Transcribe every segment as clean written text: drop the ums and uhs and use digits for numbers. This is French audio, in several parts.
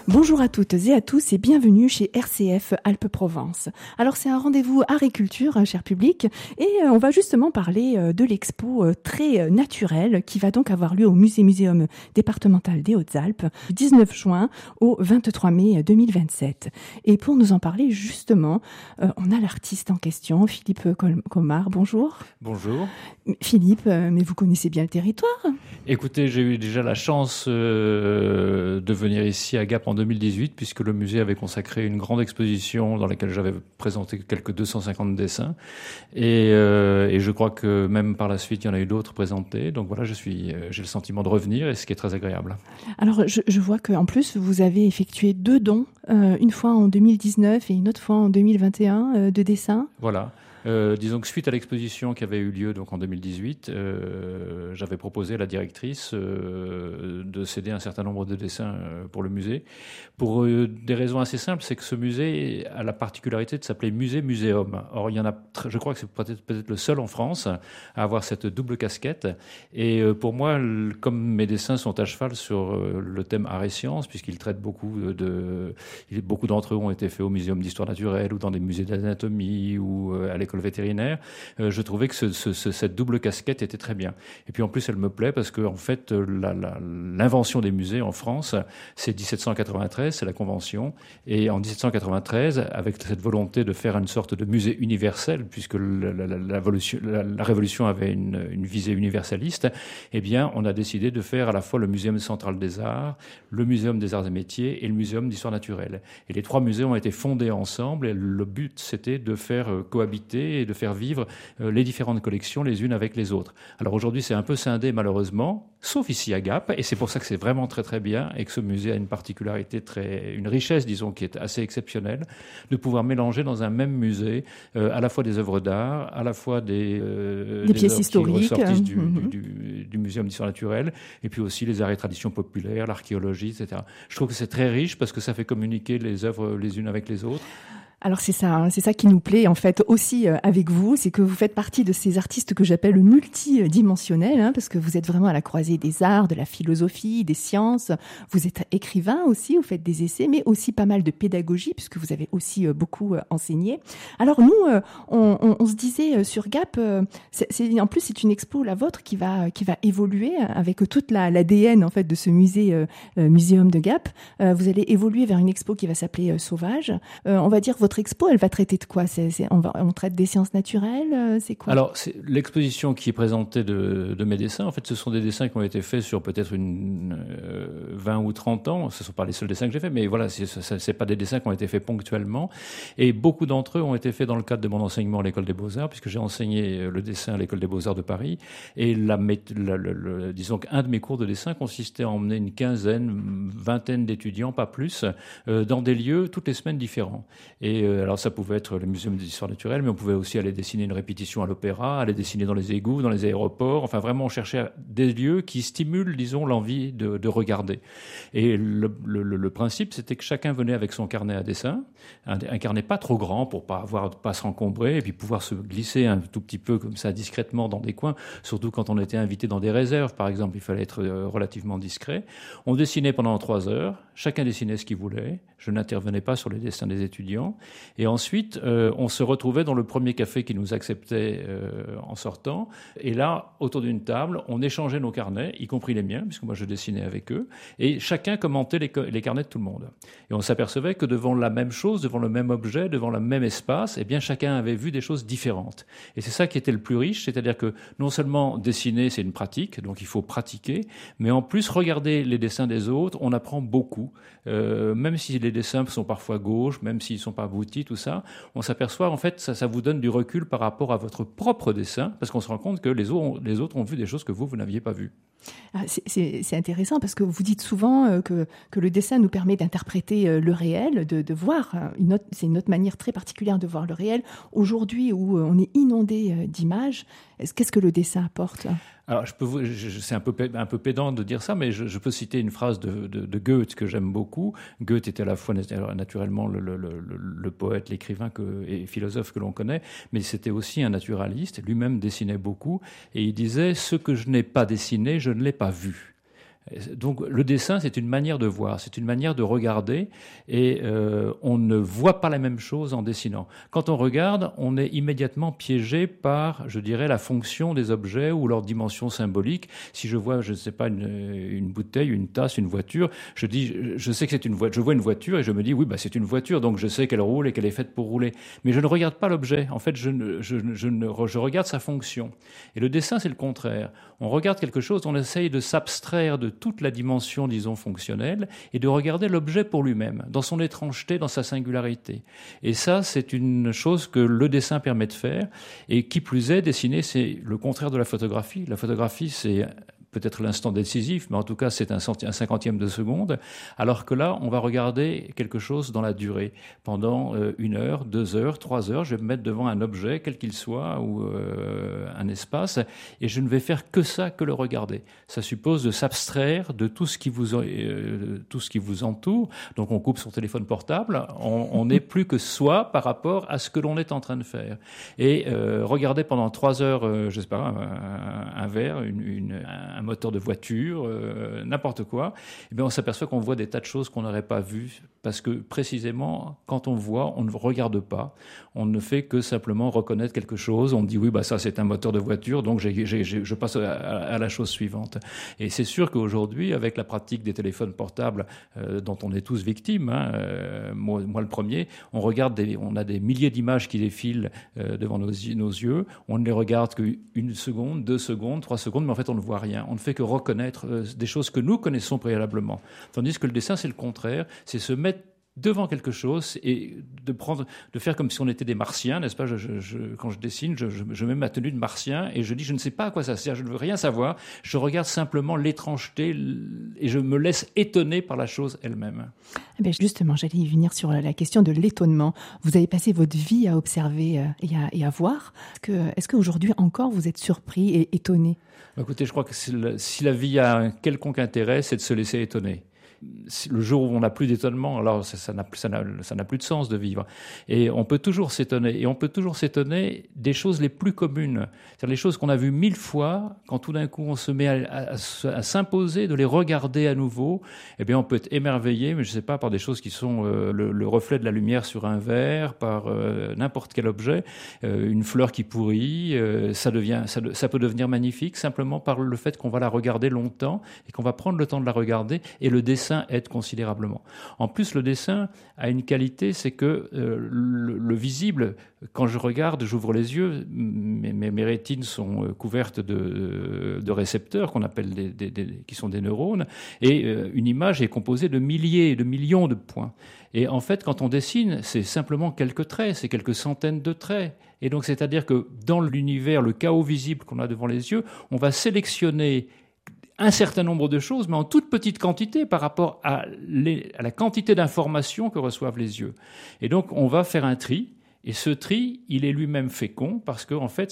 Bonjour à toutes et à tous et bienvenue chez RCF Alpes-Provence. Alors c'est un rendez-vous art et culture, cher public, et on va justement parler de l'expo très naturelle qui va donc avoir lieu au Muséum départemental des Hautes-Alpes du 19 juin au 23 mai 2027. Et pour nous en parler justement, on a l'artiste en question, Philippe Comard. Bonjour. Bonjour. Philippe, mais vous connaissez bien le territoire ? Écoutez, j'ai eu déjà la chance de venir ici à Gap en 2018 puisque le musée avait consacré une grande exposition dans laquelle j'avais présenté quelques 250 dessins et je crois que même par la suite il y en a eu d'autres présentés. Donc voilà, j'ai le sentiment de revenir et ce qui est très agréable. Alors je vois qu'en plus vous avez effectué 2 dons, une fois en 2019 et une autre fois en 2021 de dessins. Voilà. Disons que suite à l'exposition qui avait eu lieu donc en 2018, j'avais proposé à la directrice de céder un certain nombre de dessins pour le musée. Pour des raisons assez simples, c'est que ce musée a la particularité de s'appeler musée-muséum. Or, il y en a, je crois que c'est peut-être le seul en France à avoir cette double casquette. Et pour moi, comme mes dessins sont à cheval sur le thème art et sciences, puisqu'ils traitent beaucoup d'entre eux ont été faits au Muséum d'histoire naturelle ou dans des musées d'anatomie ou à l'école vétérinaire, je trouvais que cette double casquette était très bien. Et puis en plus, elle me plaît parce que en fait, l'invention des musées en France, c'est 1793, c'est la Convention. Et en 1793, avec cette volonté de faire une sorte de musée universel, puisque la Révolution avait une visée universaliste, eh bien, on a décidé de faire à la fois le Muséum central des arts, le Muséum des arts et métiers et le Muséum d'histoire naturelle. Et les 3 musées ont été fondés ensemble et le but, c'était de faire cohabiter et de faire vivre les différentes collections les unes avec les autres. Alors aujourd'hui, c'est un peu scindé malheureusement, sauf ici à Gap, et c'est pour ça que c'est vraiment très très bien et que ce musée a une particularité, une richesse, disons, qui est assez exceptionnelle, de pouvoir mélanger dans un même musée à la fois des œuvres d'art, à la fois des pièces historiques qui ressortissent du Muséum d'histoire naturelle, et puis aussi les arts et traditions populaires, l'archéologie, etc. Je trouve que c'est très riche parce que ça fait communiquer les œuvres les unes avec les autres. Alors c'est ça qui nous plaît en fait aussi avec vous, c'est que vous faites partie de ces artistes que j'appelle multidimensionnels, parce que vous êtes vraiment à la croisée des arts, de la philosophie, des sciences. Vous êtes écrivain aussi, vous faites des essais, mais aussi pas mal de pédagogie puisque vous avez aussi beaucoup enseigné. Alors nous, on se disait sur Gap, en plus c'est une expo la vôtre qui va évoluer avec toute l'ADN en fait de ce muséum de Gap. Vous allez évoluer vers une expo qui va s'appeler Sauvage. On va dire votre expo, elle va traiter de quoi ? On traite des sciences naturelles, c'est quoi ? Alors, l'exposition qui est présentée de mes dessins, en fait, ce sont des dessins qui ont été faits sur peut-être 20 ou 30 ans. Ce ne sont pas les seuls dessins que j'ai faits, mais voilà, c'est pas des dessins qui ont été faits ponctuellement. Et beaucoup d'entre eux ont été faits dans le cadre de mon enseignement à l'École des Beaux-Arts, puisque j'ai enseigné le dessin à l'École des Beaux-Arts de Paris. Et disons qu'un de mes cours de dessin consistait à emmener une vingtaine d'étudiants, pas plus, dans des lieux toutes les semaines différents. Et alors ça pouvait être le Muséum d'histoire naturelle, mais on pouvait aussi aller dessiner une répétition à l'opéra, aller dessiner dans les égouts, dans les aéroports. Enfin, vraiment, on cherchait des lieux qui stimulent, disons, l'envie de regarder. Et le principe, c'était que chacun venait avec son carnet à dessin, un carnet pas trop grand pour pas s'encombrer, et puis pouvoir se glisser un tout petit peu comme ça discrètement dans des coins, surtout quand on était invité dans des réserves, par exemple, il fallait être relativement discret. On dessinait pendant 3 heures, chacun dessinait ce qu'il voulait, je n'intervenais pas sur les dessins des étudiants. Et ensuite, on se retrouvait dans le premier café qui nous acceptait en sortant. Et là, autour d'une table, on échangeait nos carnets, y compris les miens, puisque moi je dessinais avec eux. Et chacun commentait les carnets de tout le monde. Et on s'apercevait que devant la même chose, devant le même objet, devant le même espace, eh bien chacun avait vu des choses différentes. Et c'est ça qui était le plus riche, c'est-à-dire que non seulement dessiner, c'est une pratique, donc il faut pratiquer, mais en plus, regarder les dessins des autres, on apprend beaucoup. Même si les dessins sont parfois gauches, même s'ils ne sont pas aboutis, tout ça, on s'aperçoit, en fait, ça vous donne du recul par rapport à votre propre dessin, parce qu'on se rend compte que les autres ont vu des choses que vous n'aviez pas vues. C'est intéressant parce que vous dites souvent que le dessin nous permet d'interpréter le réel, de voir. C'est une autre manière très particulière de voir le réel. Aujourd'hui, où on est inondé d'images, qu'est-ce que le dessin apporte ? Alors, c'est un peu pédant de dire ça, mais je peux citer une phrase de Goethe que j'aime beaucoup. Goethe était à la fois naturellement le poète, l'écrivain et philosophe que l'on connaît, mais c'était aussi un naturaliste. Lui-même dessinait beaucoup et il disait « Ce que je n'ai pas dessiné, je ne l'ai pas vu ». Donc le dessin, c'est une manière de voir, c'est une manière de regarder, et on ne voit pas la même chose en dessinant. Quand on regarde, on est immédiatement piégé par, je dirais, la fonction des objets ou leur dimension symbolique. Si je vois, je ne sais pas, une bouteille, une tasse, une voiture, je sais que c'est une voiture, je vois une voiture et je me dis, oui, c'est une voiture, donc je sais qu'elle roule et qu'elle est faite pour rouler. Mais je ne regarde pas l'objet. En fait, je regarde sa fonction. Et le dessin, c'est le contraire. On regarde quelque chose, on essaye de s'abstraire de toute la dimension, disons, fonctionnelle, et de regarder l'objet pour lui-même, dans son étrangeté, dans sa singularité. Et ça, c'est une chose que le dessin permet de faire, et qui plus est, dessiner, c'est le contraire de la photographie. La photographie, c'est peut-être l'instant décisif, mais en tout cas, c'est un cinquantième de seconde, alors que là, on va regarder quelque chose dans la durée. Pendant 1 heure, 2 heures, 3 heures, je vais me mettre devant un objet, quel qu'il soit, ou un espace, et je ne vais faire que ça, que le regarder. Ça suppose de s'abstraire de tout ce qui vous entoure. Donc, on coupe son téléphone portable, on n'est plus que soi par rapport à ce que l'on est en train de faire. Et regarder pendant 3 heures, je sais pas, un verre, un moteur de voiture, n'importe quoi, eh bien on s'aperçoit qu'on voit des tas de choses qu'on n'aurait pas vues, parce que précisément, quand on voit, on ne regarde pas, on ne fait que simplement reconnaître quelque chose, on dit oui, ça c'est un moteur de voiture, donc je passe à la chose suivante. Et c'est sûr qu'aujourd'hui, avec la pratique des téléphones portables dont on est tous victimes, moi le premier, on a des milliers d'images qui défilent devant nos yeux, on ne les regarde qu'1 seconde, 2 secondes, 3 secondes, mais en fait on ne voit rien. On ne fait que reconnaître des choses que nous connaissons préalablement. Tandis que le dessin, c'est le contraire, c'est se mettre devant quelque chose et de faire comme si on était des martiens, n'est-ce pas? Quand je dessine, je mets ma tenue de martien et je dis, je ne sais pas à quoi ça sert, je ne veux rien savoir, je regarde simplement l'étrangeté et je me laisse étonner par la chose elle-même. Eh bien justement, j'allais y venir sur la question de l'étonnement. Vous avez passé votre vie à observer et à voir. Est-ce qu'aujourd'hui encore, vous êtes surpris et étonné? Écoutez, je crois que si la vie a un quelconque intérêt, c'est de se laisser étonner. Le jour où on n'a plus d'étonnement, alors ça n'a plus de sens de vivre. Et on peut toujours s'étonner. Et on peut toujours s'étonner des choses les plus communes. C'est-à-dire les choses qu'on a vues 1000 fois, quand tout d'un coup on se met à s'imposer de les regarder à nouveau, eh bien on peut être émerveillé, mais je ne sais pas, par des choses qui sont le reflet de la lumière sur un verre, par n'importe quel objet, une fleur qui pourrit, ça peut devenir magnifique simplement par le fait qu'on va la regarder longtemps et qu'on va prendre le temps de la regarder, et le dessin aide considérablement. En plus, le dessin a une qualité, c'est que le visible, quand je regarde, j'ouvre les yeux, mes rétines sont couvertes de récepteurs qu'on appelle qui sont des neurones, et une image est composée de milliers et de millions de points. Et en fait, quand on dessine, c'est simplement quelques traits, c'est quelques centaines de traits. Et donc, c'est-à-dire que dans l'univers, le chaos visible qu'on a devant les yeux, on va sélectionner un certain nombre de choses, mais en toute petite quantité par rapport à la quantité d'informations que reçoivent les yeux. Et donc, on va faire un tri, et ce tri, il est lui-même fécond, parce qu'en fait,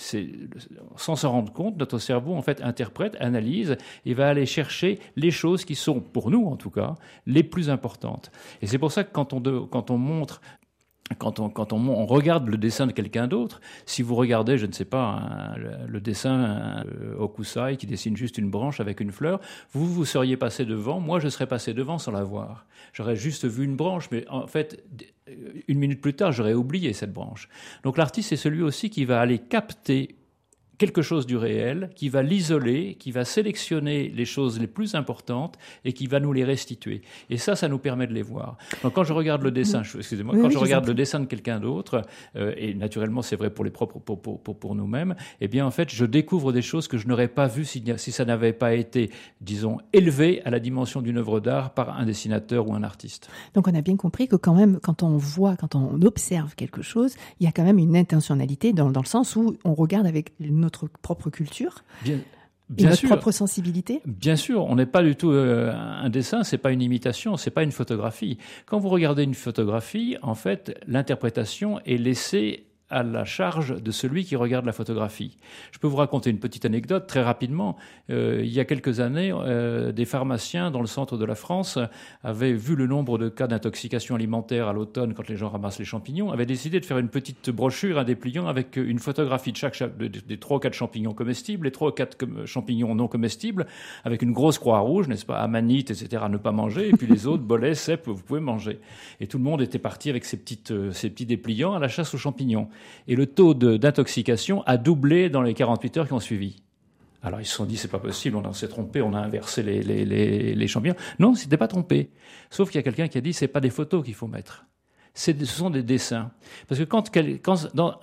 sans s'en rendre compte, notre cerveau, en fait, interprète, analyse, et va aller chercher les choses qui sont, pour nous en tout cas, les plus importantes. Et c'est pour ça que quand on montre... Quand on regarde le dessin de quelqu'un d'autre, si vous regardez, je ne sais pas, le dessin Hokusai qui dessine juste une branche avec une fleur, vous seriez passé devant, moi je serais passé devant sans la voir. J'aurais juste vu une branche, mais en fait, 1 minute plus tard, j'aurais oublié cette branche. Donc l'artiste, c'est celui aussi qui va aller capter quelque chose du réel, qui va l'isoler, qui va sélectionner les choses les plus importantes et qui va nous les restituer. Et ça nous permet de les voir. Donc quand je regarde le dessin, quand je regarde le dessin de quelqu'un d'autre, et naturellement c'est vrai pour les propres, pour nous-mêmes, eh bien en fait je découvre des choses que je n'aurais pas vues si ça n'avait pas été, disons, élevé à la dimension d'une œuvre d'art par un dessinateur ou un artiste. Donc on a bien compris que quand même, quand on observe quelque chose, il y a quand même une intentionnalité dans le sens où on regarde avec notre propre culture. Bien notre sûr. Propre sensibilité. Bien sûr, on n'est pas du tout un dessin, c'est pas une imitation, c'est pas une photographie. Quand vous regardez une photographie, en fait, l'interprétation est laissée à la charge de celui qui regarde la photographie. Je peux vous raconter une petite anecdote très rapidement. Il y a quelques années, des pharmaciens dans le centre de la France avaient vu le nombre de cas d'intoxication alimentaire à l'automne quand les gens ramassent les champignons, avaient décidé de faire une petite brochure, un dépliant avec une photographie de chaque des 3 ou 4 champignons comestibles, les 3 ou 4 champignons non comestibles, avec une grosse croix rouge, n'est-ce pas, amanite, etc., à ne pas manger, et puis les autres, bolets, cèpes, vous pouvez manger. Et tout le monde était parti avec ces petits dépliants à la chasse aux champignons. Et le taux d'intoxication a doublé dans les 48 heures qui ont suivi. Alors ils se sont dit, c'est pas possible, on s'est trompé, on a inversé les champignons. Non, c'était pas trompé. Sauf qu'il y a quelqu'un qui a dit, c'est pas des photos qu'il faut mettre. Ce sont des dessins. Parce que quand